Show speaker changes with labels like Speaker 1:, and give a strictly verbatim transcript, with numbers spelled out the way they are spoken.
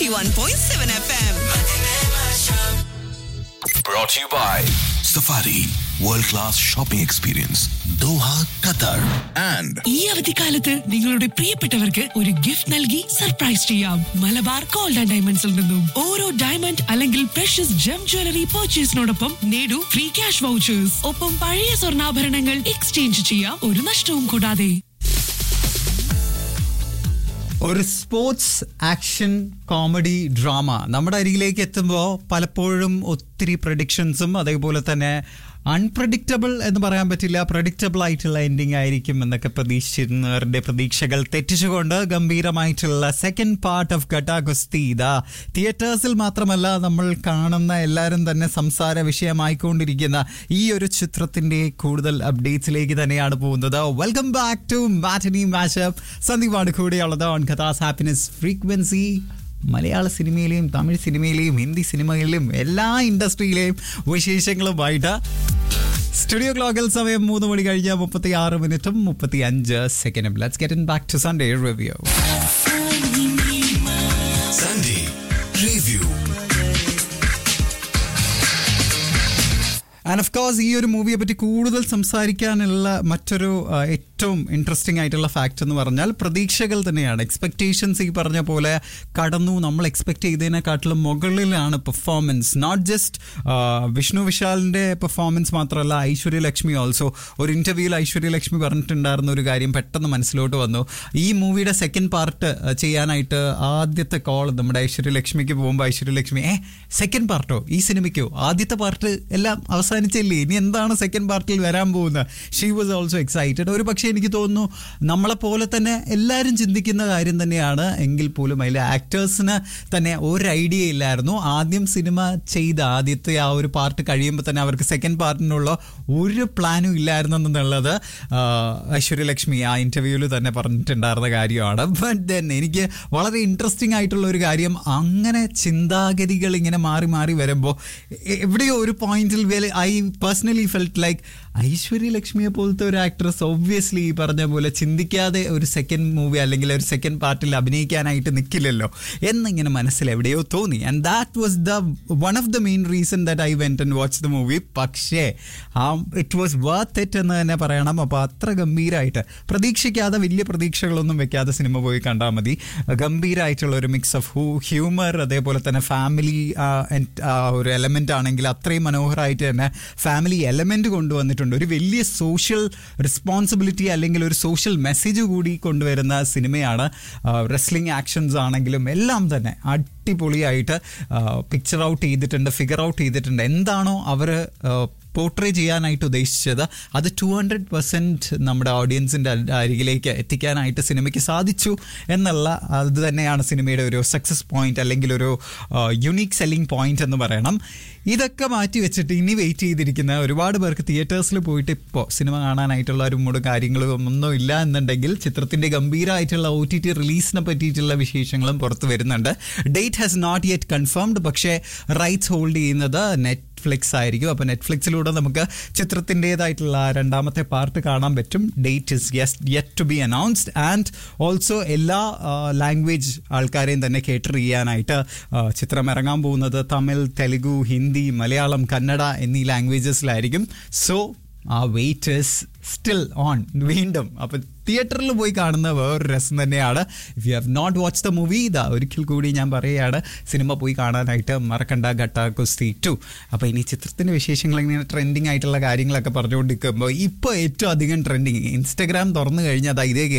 Speaker 1: ninety-one point seven F M.
Speaker 2: Brought to you by Safari World Class Shopping Experience Doha, Qatar and
Speaker 3: ഈ അവധിക്കാലത്ത് നിങ്ങളുടെ പ്രിയപ്പെട്ടവർക്ക് ഒരു gift നൽകി സർപ്രൈസ് ചെയ്യാം. മലബാർ ഗോൾഡ് ആൻഡ് ഡയമണ്ട്സിൽ നിന്നും ഓരോ ഡയമണ്ട് അല്ലെങ്കിൽ പ്രഷ്യസ് ജം ജ്വല്ലറി പർച്ചേസിനോടൊപ്പം നേടൂ ഫ്രീ ക്യാഷ് വൗച്ചേഴ്സ്. ഒപ്പം പഴയ സ്വർണ്ണാഭരണങ്ങൾ എക്സ്ചേഞ്ച് ചെയ്യാം ഒരു നഷ്ടവും കൂടാതെ.
Speaker 4: ഒരു സ്പോർട്സ് ആക്ഷൻ കോമഡി ഡ്രാമ നമ്മുടെ അരികിലേക്ക് എത്തുമ്പോൾ പലപ്പോഴും ഒത്തിരി പ്രഡിക്ഷൻസും അതേപോലെ തന്നെ അൺപ്രഡിക്റ്റബിൾ എന്ന് പറയാൻ പറ്റില്ല, പ്രഡിക്റ്റബിൾ ആയിട്ടുള്ള എൻഡിങ് ആയിരിക്കും എന്നൊക്കെ പ്രതീക്ഷിച്ചിരുന്നവരുടെ പ്രതീക്ഷകൾ തെറ്റിച്ചുകൊണ്ട് ഗംഭീരമായിട്ടുള്ള സെക്കൻഡ് പാർട്ട് ഓഫ് ഗട്ടാ ഗുസ്തി ഇതാ തിയേറ്റേഴ്സിൽ മാത്രമല്ല നമ്മൾ കാണുന്ന എല്ലാവരും തന്നെ സംസാര വിഷയമായിക്കൊണ്ടിരിക്കുന്ന ഈ ഒരു ചിത്രത്തിന്റെ കൂടുതൽ അപ്ഡേറ്റ്സിലേക്ക് തന്നെയാണ് പോകുന്നത്. Welcome back to matinee mashup. സന്ദീപാണ് കൂടെയുള്ളത് ഓൺ കഥാസ് ഹാപ്പിനെസ് ഫ്രീക്വൻസി. മലയാള സിനിമയിലെയും തമിഴ് സിനിമയിലെയും ഹിന്ദി സിനിമകളിലെയും എല്ലാ ഇൻഡസ്ട്രിയിലെയും വിശേഷങ്ങളുമായിട്ട് സ്റ്റുഡിയോ ക്ലോക്കിൽ സമയം മൂന്ന് മണി കഴിഞ്ഞ മുപ്പത്തി ആറ് മിനിറ്റും മുപ്പത്തി അഞ്ച് സെക്കൻഡും. Let's get in back to Sunday review.
Speaker 2: Sunday Review.
Speaker 4: And of course ഈ ഒരു മൂവിയെ പറ്റി കൂടുതൽ സംസാരിക്കാനുള്ള മറ്റൊരു ഏറ്റവും ഇൻട്രസ്റ്റിംഗ് ആയിട്ടുള്ള ഫാക്റ്റ് എന്ന് പറഞ്ഞാൽ പ്രതീക്ഷകൾ തന്നെയാണ്. എക്സ്പെക്ടേഷൻസ് ഈ പറഞ്ഞ പോലെ കടന്നു. നമ്മൾ എക്സ്പെക്ട് ചെയ്തതിനെക്കാട്ടിലും മുകളിലാണ് performance. Not just Vishnu വിശാലിൻ്റെ performance മാത്രമല്ല, ഐശ്വര്യ ലക്ഷ്മി ഓൾസോ. ഒരു ഇൻ്റർവ്യൂവിൽ ഐശ്വര്യ ലക്ഷ്മി പറഞ്ഞിട്ടുണ്ടായിരുന്ന ഒരു കാര്യം പെട്ടെന്ന് മനസ്സിലോട്ട് വന്നു. ഈ മൂവിയുടെ സെക്കൻഡ് പാർട്ട് ചെയ്യാനായിട്ട് ആദ്യത്തെ കോൾ നമ്മുടെ ഐശ്വര്യ ലക്ഷ്മിക്ക് പോകുമ്പോൾ ഐശ്വര്യ ലക്ഷ്മി ഏ സെക്കൻഡ് പാർട്ടോ ഈ സിനിമയ്ക്കോ? ആദ്യത്തെ പാർട്ട് എല്ലാം അവസാനിച്ചില്ലേ, ഇനി എന്താണ് സെക്കൻഡ് പാർട്ടിൽ വരാൻ പോകുന്നത്? She was also excited. ഒരു പക്ഷേ എനിക്ക് തോന്നുന്നു നമ്മളെപ്പോലെ തന്നെ എല്ലാവരും ചിന്തിക്കുന്ന കാര്യം തന്നെയാണ്. എങ്കിൽ പോലും അതിലെ ആക്ടേഴ്സിന് തന്നെ ഒരു ഐഡിയ ഇല്ലായിരുന്നു. ആദ്യം സിനിമ ചെയ്ത ആദ്യത്തെ ആ ഒരു പാർട്ട് കഴിയുമ്പോൾ തന്നെ അവർക്ക് സെക്കൻഡ് പാർട്ടിനുള്ള ഒരു പ്ലാനും ഇല്ലായിരുന്നു എന്നുള്ളത് ഐശ്വര്യ ലക്ഷ്മി ആ ഇൻ്റർവ്യൂവിൽ തന്നെ പറഞ്ഞിട്ടുണ്ടായിരുന്ന കാര്യമാണ്. ബട്ട് ദെൻ എനിക്ക് വളരെ ഇൻട്രസ്റ്റിംഗ് ആയിട്ടുള്ള ഒരു കാര്യം, അങ്ങനെ ചിന്താഗതികൾ ഇങ്ങനെ മാറി മാറി വരുമ്പോൾ എവിടെയോ ഒരു പോയിന്റിൽ I personally felt like Aishwarya ലക്ഷ്മിയെ പോലത്തെ ഒരു ആക്ട്രസ് ഒബ്വിയസ്ലി ഈ പറഞ്ഞ പോലെ ചിന്തിക്കാതെ ഒരു സെക്കൻഡ് മൂവി അല്ലെങ്കിൽ ഒരു സെക്കൻഡ് പാർട്ടിൽ അഭിനയിക്കാനായിട്ട് നിൽക്കില്ലല്ലോ എന്നിങ്ങനെ മനസ്സിൽ എവിടെയോ തോന്നി. And that was the one of the main reason that I went and watch the movie. പക്ഷേ ആ ഇറ്റ് വാസ് വർത്ത് ഇറ്റ് എന്ന് തന്നെ പറയണം. അപ്പോൾ അത്ര ഗംഭീരമായിട്ട് പ്രതീക്ഷിക്കാതെ, വലിയ പ്രതീക്ഷകളൊന്നും വെക്കാതെ സിനിമ പോയി കണ്ടാൽ മതി. ഗംഭീരമായിട്ടുള്ള ഒരു മിക്സ് ഓഫ് ഹൂ ഹ്യൂമർ അതേപോലെ തന്നെ ഫാമിലി ഒരു എലമെൻ്റ് ആണെങ്കിൽ അത്രയും മനോഹരമായിട്ട് തന്നെ ഫാമിലി എലമെൻ്റ് കൊണ്ടുവന്നിട്ടുണ്ട്. ഒരു വലിയ സോഷ്യൽ റെസ്പോൺസിബിലിറ്റി അല്ലെങ്കിൽ ഒരു സോഷ്യൽ മെസ്സേജ് കൂടി കൊണ്ടുവരുന്ന സിനിമയാണ്. റെസ്ലിംഗ് ആക്ഷൻസ് ആണെങ്കിലും എല്ലാം തന്നെ അടിപൊളിയായിട്ട് പിക്ചർ ഔട്ട് ചെയ്തിട്ടുണ്ട്, ഫിഗർ ഔട്ട് ചെയ്തിട്ടുണ്ട്. എന്താണോ അവർ പോർട്രേ ചെയ്യാനായിട്ട് ഉദ്ദേശിച്ചത് അത് ടു ഹൺഡ്രഡ് പെർസെൻറ്റ് നമ്മുടെ ഓഡിയൻസിൻ്റെ അരികിലേക്ക് എത്തിക്കാനായിട്ട് സിനിമയ്ക്ക് സാധിച്ചു എന്നുള്ള അത് തന്നെയാണ് സിനിമയുടെ ഒരു സക്സസ് പോയിന്റ് അല്ലെങ്കിൽ ഒരു യുണീക്ക് സെല്ലിംഗ് പോയിന്റ് എന്ന് പറയണം. ഇതൊക്കെ മാറ്റി വെച്ചിട്ട് ഇനി വെയിറ്റ് ചെയ്തിരിക്കുന്ന ഒരുപാട് പേർക്ക് തിയേറ്റേഴ്സിൽ പോയിട്ട് ഇപ്പോൾ സിനിമ കാണാനായിട്ടുള്ള ഒരു മൂട് കാര്യങ്ങളും ഒന്നും ഇല്ല എന്നുണ്ടെങ്കിൽ ചിത്രത്തിൻ്റെ ഗംഭീരമായിട്ടുള്ള ഒ ടി ടി റിലീസിനെ പറ്റിയിട്ടുള്ള വിശേഷങ്ങളും പുറത്ത് വരുന്നുണ്ട്. Date has not yet confirmed, പക്ഷേ റൈറ്റ്സ് ഹോൾഡ് ചെയ്യുന്നത് നെറ്റ്ഫ്ലിക്സ് ആയിരിക്കും. അപ്പോൾ നെറ്റ്ഫ്ലിക്സിലൂടെ നമുക്ക് ചിത്രത്തിൻ്റേതായിട്ടുള്ള രണ്ടാമത്തെ പാർട്ട് കാണാൻ പറ്റും. Date is yet to B announced and also എല്ലാ ലാംഗ്വേജ് ആൾക്കാരെയും തന്നെ കേറ്റർ ചെയ്യാനായിട്ട് ചിത്രം ഇറങ്ങാൻ പോകുന്നത് തമിഴ്, തെലുഗു, ഹിന്ദി, മലയാളം, കന്നഡ എന്നീ ലാംഗ്വേജസിലായിരിക്കും. സോ ആ വെയിറ്റ് ഇസ് സ്റ്റിൽ ഓൺ. വീണ്ടും അപ്പോൾ തിയേറ്ററിൽ പോയി കാണുന്ന വേറൊരു രസം തന്നെയാണ്. If you have not watch the movie, ഇതാ ഒരിക്കൽ കൂടി ഞാൻ പറയുകയാണ്, സിനിമ പോയി കാണാനായിട്ട് മറക്കണ്ട ഗട്ടാ ഗുസ്തി ടു. അപ്പോൾ ഇനി ചിത്രത്തിൻ്റെ വിശേഷങ്ങൾ ഇങ്ങനെ ട്രെൻഡിങ് ആയിട്ടുള്ള കാര്യങ്ങളൊക്കെ പറഞ്ഞുകൊണ്ടിരിക്കുമ്പോൾ ഇപ്പോൾ ഏറ്റവും അധികം ട്രെൻഡിങ് ഇൻസ്റ്റഗ്രാം തുറന്നു കഴിഞ്ഞാൽ അതാ ഇതേ